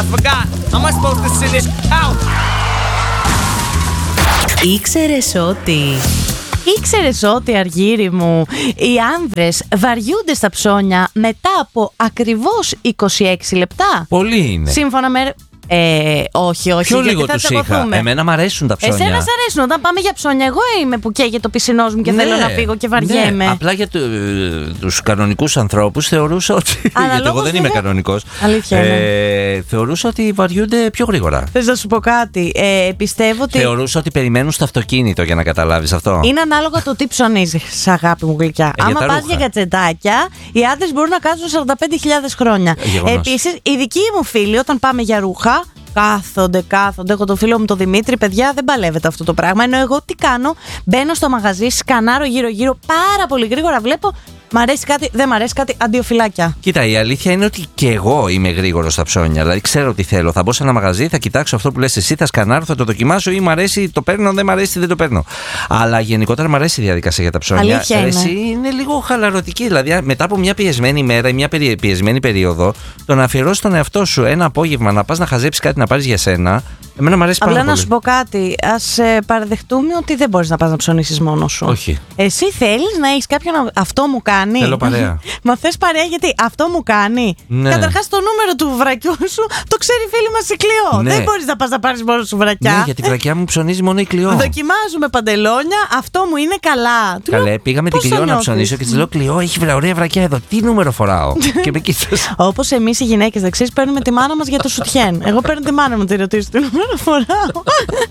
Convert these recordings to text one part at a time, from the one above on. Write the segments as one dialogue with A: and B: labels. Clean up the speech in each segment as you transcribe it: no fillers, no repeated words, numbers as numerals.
A: I forgot. Am I supposed to sit this out?
B: Ήξερες ότι, Αργύρι μου, οι άνδρες βαριούνται στα ψώνια μετά από ακριβώς 26 λεπτά?
C: Πολύ είναι.
B: Σύμφωνα με... όχι.
C: Πιο λίγο τους είχα. Εμένα μ' αρέσουν τα ψώνια.
B: Εσένα σ' αρέσουν. Όταν πάμε για ψώνια, εγώ είμαι που καίγεται ο πισινός μου και θέλω να φύγω και βαριέμαι.
C: Ναι. Απλά για τους κανονικούς ανθρώπους θεωρούσα ότι. Γιατί εγώ δεν είμαι κανονικός.
B: Αλήθεια.
C: Θεωρούσα ότι βαριούνται πιο γρήγορα.
B: Θες να σου πω κάτι? Πιστεύω ότι.
C: Θεωρούσα ότι περιμένουν στο αυτοκίνητο, για να καταλάβεις αυτό.
B: Είναι ανάλογα το τι ψωνίζεις, αγάπη μου γλυκιά. Άμα πας για κατσετάκια, οι άντρες μπορούν να κάτσουν 45.000 χρόνια. Επίσης, οι δικοί μου φίλοι, όταν πάμε για ρούχα, κάθονται. Έχω το φίλο μου τον Δημήτρη, παιδιά, δεν παλεύεται αυτό το πράγμα. Ενώ εγώ τι κάνω? Μπαίνω στο μαγαζί, σκανάρω γύρω-γύρω πάρα πολύ γρήγορα, βλέπω. Μ' αρέσει κάτι, δεν μ' αρέσει κάτι, αντίο φυλάκια.
C: Κοίτα, η αλήθεια είναι ότι και εγώ είμαι γρήγορος στα ψώνια. Δηλαδή, ξέρω τι θέλω. Θα μπω σε ένα μαγαζί, θα κοιτάξω αυτό που λες εσύ, θα σκανάρω, θα το δοκιμάσω ή μ' αρέσει, το παίρνω, δεν μ' αρέσει, δεν το παίρνω. Αλλά γενικότερα μ' αρέσει η διαδικασία για τα ψώνια.
B: Αλήθεια
C: είναι λίγο χαλαρωτική. Δηλαδή, μετά από μια πιεσμένη ημέρα ή μια πιεσμένη περίοδο, το να αφιερώσει τον εαυτό σου ένα απόγευμα να πας να χαζέψεις κάτι να πάρεις για σένα, εμένα μ' αρέσει πάρα πολύ.
B: Απλά να σου πω κάτι. Ας παραδεχτούμε ότι δεν μπορείς να πας να ψωνίσεις μόνος σου.
C: Όχι.
B: Εσύ θέλεις να έχεις κάποιον αυτό μου κάνει.
C: Θέλω παρέα.
B: Μα θες παρέα γιατί αυτό μου κάνει.
C: Ναι.
B: Καταρχάς το νούμερο του βρακιού σου το ξέρει η φίλη μας η Κλειό.
C: Ναι.
B: Δεν μπορείς να πας να πάρεις μόνο σου βρακιά.
C: Ναι, γιατί η βρακιά μου ψωνίζει μόνο η Κλειό.
B: Δοκιμάζουμε παντελόνια, αυτό μου είναι καλά.
C: Καλέ, πήγαμε την Κλειό να ψωνίσω και της λέω: Κλειό, έχει ωραία βρακιά εδώ. Τι νούμερο φοράω? Και με κοίτασε.
B: Όπως εμείς οι γυναίκες, δεν ξέρεις, παίρνουμε τη μάνα μας για το σουτιέν. Εγώ παίρνω τη μάνα μου, τη ρωτήσω τι νούμερο φοράω.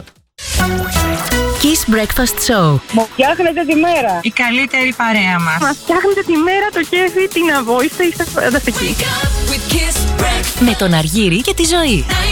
D: Kiss Breakfast Show.
E: Μου φτιάχνετε τη μέρα.
F: Η καλύτερη παρέα μας.
E: Μας φτιάχνετε τη μέρα, το κέφι, την αβόηστε, είστε φανταστικοί.
D: Με τον Αργύρι και τη Ζωή.